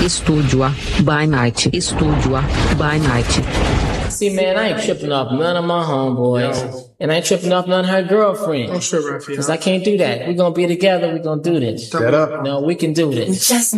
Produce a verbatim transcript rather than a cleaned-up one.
Estúdio A by Night. Estúdio A by Night. See, man, I ain't tripping off none of my homeboys. Yo. And I ain't tripping off none of her girlfriends. Don't trip, Raphael. Because I can't do that. We're going to be together. We're going to do this. Shut up. No, we can do this. Just